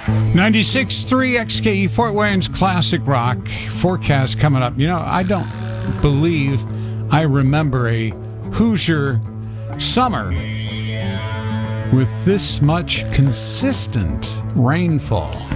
96.3 XKE Fort Wayne's Classic Rock forecast coming up. You know, I don't believe I remember a Hoosier summer with this much consistent rainfall.